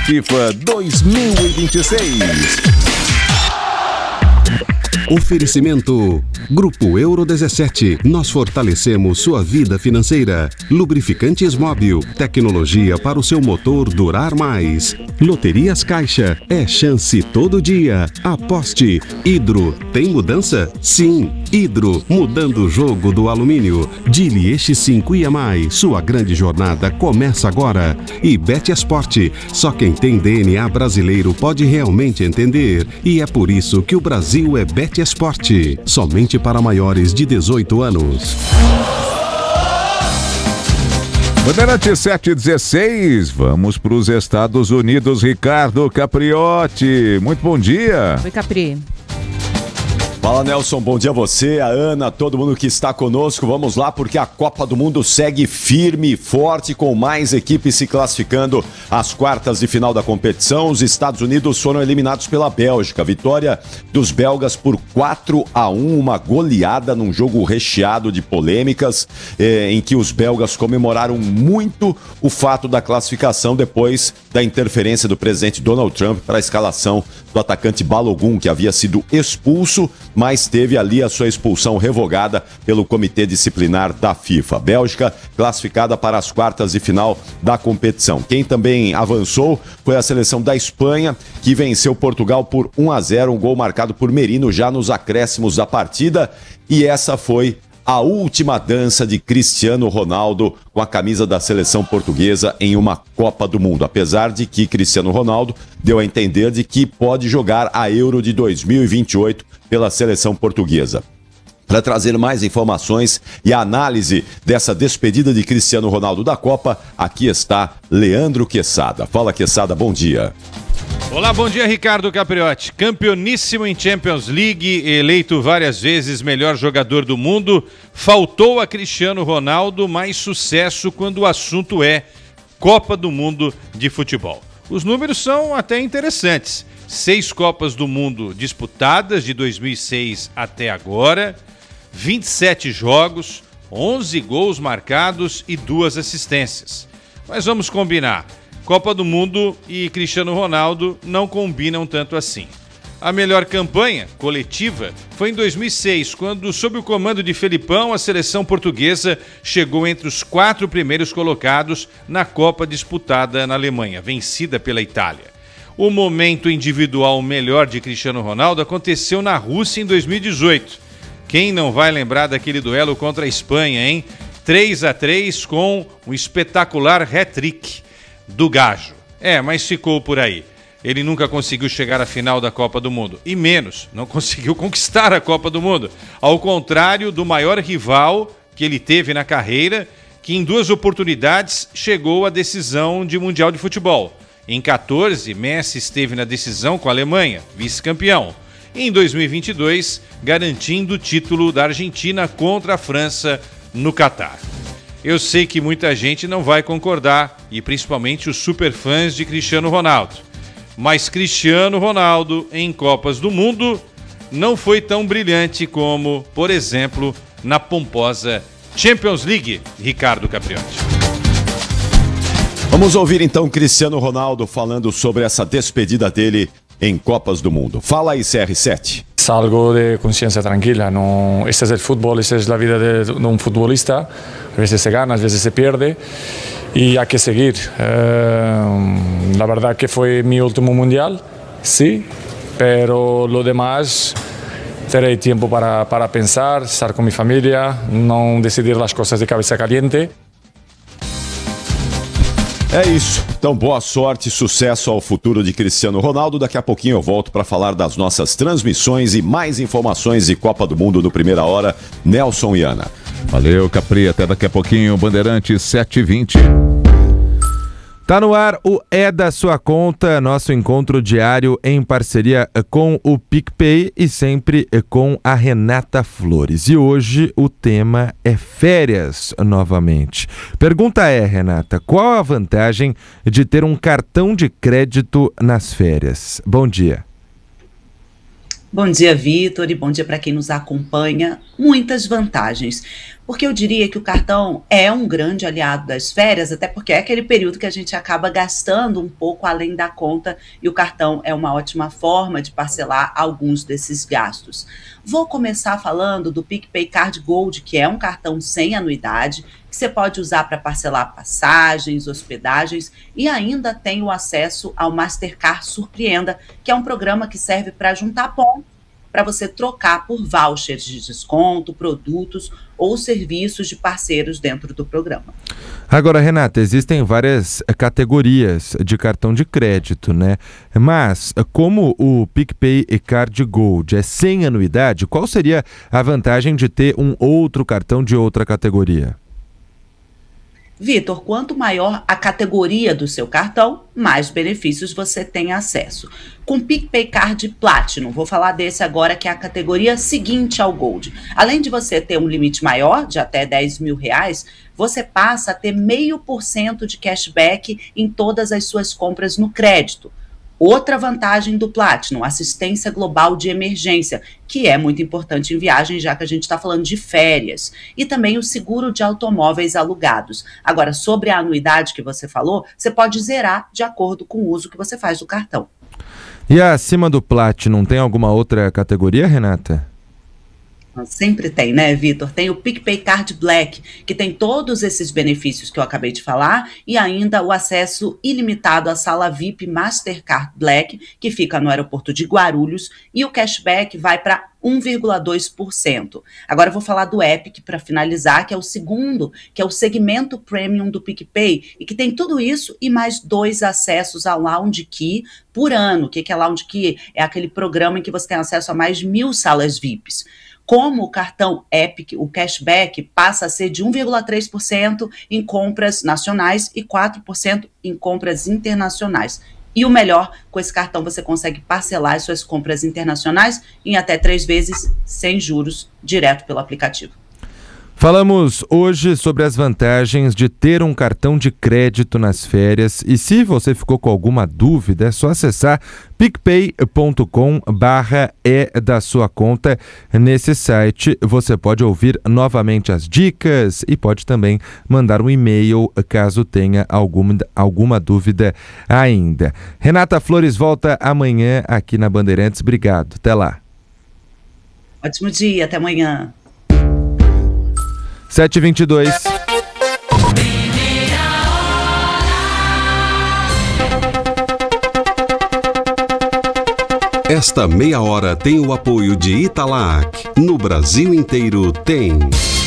FIFA 2026. Oferecimento Grupo Euro 17. Nós fortalecemos sua vida financeira. Lubrificantes Móbil. Tecnologia para o seu motor durar mais. Loterias Caixa. É chance todo dia. Aposte. Hidro. Tem mudança? Sim. Hidro. Mudando o jogo do alumínio. Dili X5 e mais. Sua grande jornada começa agora. E Bet Esporte. Só quem tem DNA brasileiro pode realmente entender. E é por isso que o Brasil é Bet Esporte. Somente para maiores de 18 anos. Bandeirante 716, vamos para os Estados Unidos. Ricardo Capriotti, muito bom dia. Oi, Capri. Fala, Nelson, bom dia a você, a Ana, todo mundo que está conosco. Vamos lá, porque a Copa do Mundo segue firme e forte, com mais equipes se classificando às quartas de final da competição. Os Estados Unidos foram eliminados pela Bélgica. Vitória dos belgas por 4-1, uma goleada num jogo recheado de polêmicas, em que os belgas comemoraram muito o fato da classificação depois da interferência do presidente Donald Trump para a escalação do atacante Balogun, que havia sido expulso, mas teve ali a sua expulsão revogada pelo Comitê Disciplinar da FIFA. Bélgica classificada para as quartas de final da competição. Quem também avançou foi a seleção da Espanha, que venceu Portugal por 1-0, um gol marcado por Merino já nos acréscimos da partida, e essa foi a última dança de Cristiano Ronaldo com a camisa da seleção portuguesa em uma Copa do Mundo, apesar de que Cristiano Ronaldo deu a entender de que pode jogar a Euro de 2028 pela seleção portuguesa. Para trazer mais informações e a análise dessa despedida de Cristiano Ronaldo da Copa, aqui está Leandro Quesada. Fala, Quesada, bom dia. Olá, bom dia, Ricardo Capriotti. Campeoníssimo em Champions League, eleito várias vezes melhor jogador do mundo, faltou a Cristiano Ronaldo mais sucesso quando o assunto é Copa do Mundo de futebol. Os números são até interessantes. 6 Copas do Mundo disputadas de 2006 até agora, 27 jogos, 11 gols marcados e 2 assistências. Mas vamos combinar. Copa do Mundo e Cristiano Ronaldo não combinam tanto assim. A melhor campanha coletiva foi em 2006, quando, sob o comando de Felipão, a seleção portuguesa chegou entre os 4 primeiros colocados na Copa disputada na Alemanha, vencida pela Itália. O momento individual melhor de Cristiano Ronaldo aconteceu na Rússia em 2018. Quem não vai lembrar daquele duelo contra a Espanha, hein? 3-3 com um espetacular hat-trick do Gajo. Mas ficou por aí. Ele nunca conseguiu chegar à final da Copa do Mundo. E menos, não conseguiu conquistar a Copa do Mundo. Ao contrário do maior rival que ele teve na carreira, que em 2 oportunidades chegou à decisão de Mundial de Futebol. Em 14, Messi esteve na decisão com a Alemanha, vice-campeão. E em 2022, garantindo o título da Argentina contra a França no Catar. Eu sei que muita gente não vai concordar, e principalmente os superfãs de Cristiano Ronaldo. Mas Cristiano Ronaldo, em Copas do Mundo, não foi tão brilhante como, por exemplo, na pomposa Champions League, Ricardo Capriotti. Vamos ouvir então Cristiano Ronaldo falando sobre essa despedida dele em Copas do Mundo. Fala aí, CR7. Es algo de conciencia tranquila, no, este es el fútbol, esta es la vida de un futbolista, a veces se gana, a veces se pierde y hay que seguir. La verdad que fue mi último mundial, sí, pero lo demás terei tiempo para pensar, estar con mi familia, no decidir las cosas de cabeza caliente. É isso. Então, boa sorte e sucesso ao futuro de Cristiano Ronaldo. Daqui a pouquinho eu volto para falar das nossas transmissões e mais informações de Copa do Mundo no Primeira Hora. Nelson e Ana. Valeu, Capri. Até daqui a pouquinho. Bandeirante 7h20. Tá no ar o É da Sua Conta, nosso encontro diário em parceria com o PicPay e sempre com a Renata Flores. E hoje o tema é férias novamente. Pergunta é, Renata, qual a vantagem de ter um cartão de crédito nas férias? Bom dia. Bom dia, Vitor, e bom dia para quem nos acompanha. Muitas vantagens. Porque eu diria que o cartão é um grande aliado das férias, até porque é aquele período que a gente acaba gastando um pouco além da conta e o cartão é uma ótima forma de parcelar alguns desses gastos. Vou começar falando do PicPay Card Gold, que é um cartão sem anuidade, que você pode usar para parcelar passagens, hospedagens e ainda tem o acesso ao Mastercard Surpreenda, que é um programa que serve para juntar pontos para você trocar por vouchers de desconto, produtos ou serviços de parceiros dentro do programa. Agora, Renata, existem várias categorias de cartão de crédito, né? Mas, como o PicPay Card Gold é sem anuidade, qual seria a vantagem de ter um outro cartão de outra categoria? Vitor, quanto maior a categoria do seu cartão, mais benefícios você tem acesso. Com PicPay Card Platinum, vou falar desse agora, que é a categoria seguinte ao Gold. Além de você ter um limite maior, de até R$10.000, você passa a ter 0,5% de cashback em todas as suas compras no crédito. Outra vantagem do Platinum, assistência global de emergência, que é muito importante em viagem, já que a gente está falando de férias. E também o seguro de automóveis alugados. Agora, sobre a anuidade que você falou, você pode zerar de acordo com o uso que você faz do cartão. E acima do Platinum, tem alguma outra categoria, Renata? Sempre tem, né, Vitor? Tem o PicPay Card Black, que tem todos esses benefícios que eu acabei de falar e ainda o acesso ilimitado à sala VIP Mastercard Black, que fica no aeroporto de Guarulhos, e o cashback vai para 1,2%. Agora eu vou falar do Epic para finalizar, que é o segundo, que é o segmento premium do PicPay, e que tem tudo isso e mais 2 acessos ao Lounge Key por ano. O que é Lounge Key? É aquele programa em que você tem acesso a mais de 1.000 salas VIPs. Como o cartão Epic, o cashback passa a ser de 1,3% em compras nacionais e 4% em compras internacionais. E o melhor, com esse cartão você consegue parcelar as suas compras internacionais em até 3 vezes sem juros, direto pelo aplicativo. Falamos hoje sobre as vantagens de ter um cartão de crédito nas férias e se você ficou com alguma dúvida é só acessar picpay.com/é da sua conta. Nesse site você pode ouvir novamente as dicas e pode também mandar um e-mail caso tenha alguma dúvida ainda. Renata Flores volta amanhã aqui na Bandeirantes. Obrigado, até lá. Ótimo dia, até amanhã. 7h22. Esta meia hora tem o apoio de Italac. No Brasil inteiro tem.